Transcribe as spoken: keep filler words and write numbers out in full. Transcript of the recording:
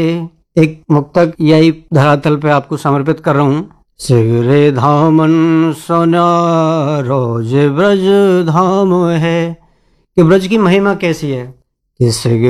एक मुक्तक यही धरातल पे आपको समर्पित कर रहा हूँ। सिगरे धामन सोना रोज ब्रज धाम है, कि ब्रज की महिमा कैसी है कि